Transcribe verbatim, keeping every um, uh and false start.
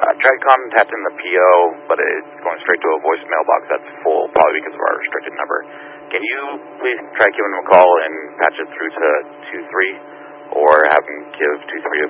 Uh, tried contacting the P O, but it's going straight to a voicemail box that's full, probably because of our restricted number. Can you please try giving them a call and patch it through to two three, or have them give two three a